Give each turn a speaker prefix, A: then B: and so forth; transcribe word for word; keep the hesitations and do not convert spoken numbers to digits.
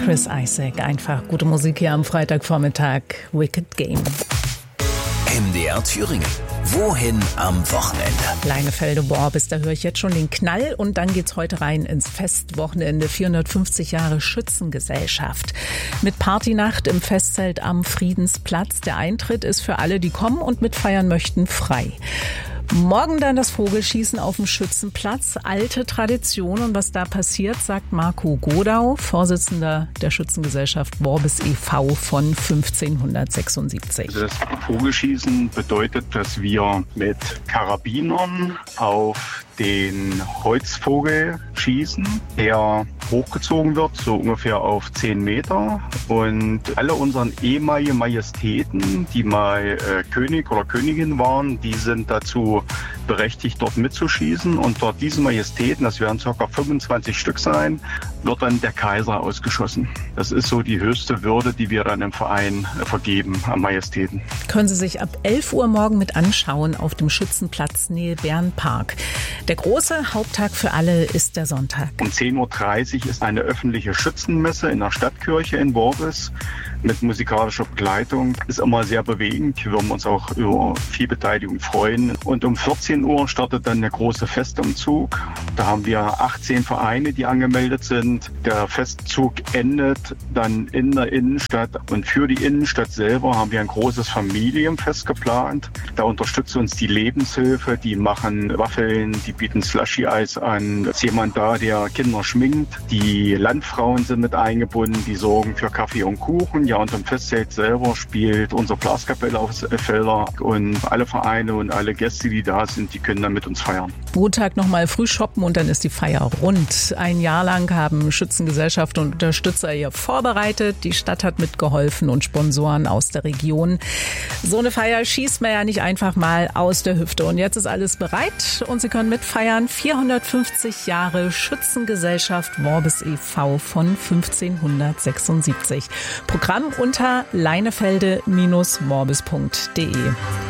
A: Chris Isaak. Einfach gute Musik hier am Freitagvormittag. Wicked Game.
B: M D R Thüringen. Wohin am Wochenende?
A: Leinefelde-Worbis, da höre ich jetzt schon den Knall und dann geht's heute rein ins Festwochenende. vierhundertfünfzig Jahre Schützengesellschaft. Mit Partynacht im Festzelt am Friedensplatz. Der Eintritt ist für alle, die kommen und mitfeiern möchten, frei. Morgen dann das Vogelschießen auf dem Schützenplatz. Alte Tradition. Und was da passiert, sagt Marco Godau, Vorsitzender der Schützengesellschaft Worbis e V von fünfzehnhundertsechsundsiebzig.
C: Also das Vogelschießen bedeutet, dass wir mit Karabinern auf den Holzvogel schießen, der hochgezogen wird, so ungefähr auf zehn Meter. Und alle unseren ehemaligen Majestäten, die mal äh, König oder Königin waren, die sind dazu berechtigt, dort mitzuschießen. Und dort diese Majestäten, das werden ca. fünfundzwanzig Stück sein, wird dann der Kaiser ausgeschossen. Das ist so die höchste Würde, die wir dann im Verein äh, vergeben an Majestäten.
A: Können Sie sich ab elf Uhr morgen mit anschauen auf dem Schützenplatz Nähe Bärenpark. Der große Haupttag für alle ist der Sonntag.
C: Um zehn Uhr dreißig ist eine öffentliche Schützenmesse in der Stadtkirche in Worbis mit musikalischer Begleitung. Ist immer sehr bewegend. Wir würden uns auch über viel Beteiligung freuen. Und um vierzehn Uhr startet dann der große Festumzug. Da haben wir achtzehn Vereine, die angemeldet sind. Der Festzug endet dann in der Innenstadt. Und für die Innenstadt selber haben wir ein großes Familienfest geplant. Da unterstützt uns die Lebenshilfe. Die machen Waffeln, die bieten Slushy-Eis an. Es ist jemand da, der Kinder schminkt. Die Landfrauen sind mit eingebunden. Die sorgen für Kaffee und Kuchen. Ja, und im Festzelt selber spielt unsere Blaskapelle auf Felder. Und alle Vereine und alle Gäste, die da sind, die können dann mit uns feiern.
A: Montag nochmal früh shoppen und dann ist die Feier rund. Ein Jahr lang haben Schützengesellschaft und Unterstützer hier vorbereitet. Die Stadt hat mitgeholfen und Sponsoren aus der Region. So eine Feier schießt man ja nicht einfach mal aus der Hüfte. Und jetzt ist alles bereit und Sie können mitfeiern. vierhundertfünfzig Jahre Schützengesellschaft Worbis e V von fünfzehnhundertsechsundsiebzig. Programm unter leinefelde Bindestrich worbis punkt de.